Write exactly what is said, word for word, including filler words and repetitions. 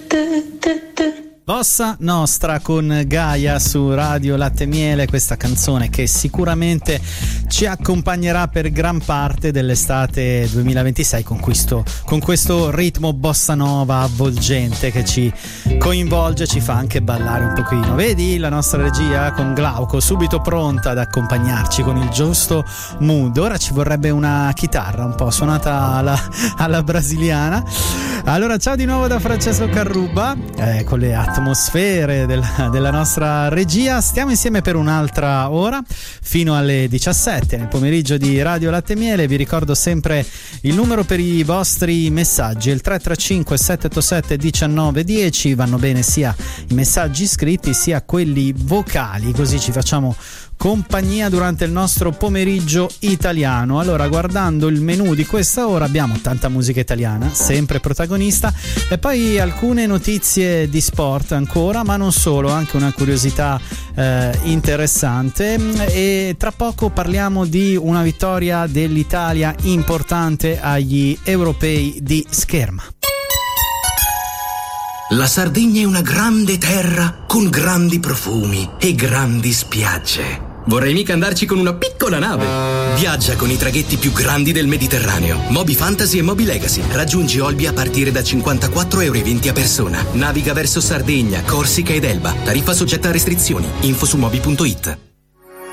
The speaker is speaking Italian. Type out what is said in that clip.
Bossa Nostra con Gaia su Radio Latte e Miele, questa canzone che sicuramente ci accompagnerà per gran parte dell'estate duemilaventisei con questo, con questo ritmo bossa nova avvolgente che ci coinvolge, ci fa anche ballare un pochino. Vedi la nostra regia con Glauco subito pronta ad accompagnarci con il giusto mood. Ora ci vorrebbe una chitarra un po' suonata alla, alla brasiliana. Allora ciao di nuovo da Francesco Carruba, eh, con le atmosfere della, della nostra regia. Stiamo insieme per un'altra ora fino alle diciassette nel pomeriggio di Radio Latte e Miele. Vi ricordo sempre il numero per i vostri messaggi, il tre tre cinque sette otto sette uno nove uno zero. Vanno bene sia i messaggi scritti sia quelli vocali, così ci facciamo compagnia durante il nostro pomeriggio italiano. Allora, guardando il menù di questa ora, abbiamo tanta musica italiana, sempre protagonista, e poi alcune notizie di sport ancora, ma non solo, anche una curiosità eh, interessante, e tra poco parliamo di una vittoria dell'Italia importante agli europei di scherma. La Sardegna è una grande terra con grandi profumi e grandi spiagge. Vorrei mica andarci con una piccola nave. Viaggia con i traghetti più grandi del Mediterraneo. Moby Fantasy e Moby Legacy. Raggiungi Olbia a partire da cinquantaquattro euro e venti a persona. Naviga verso Sardegna, Corsica ed Elba. Tariffa soggetta a restrizioni. Info su moby punto it.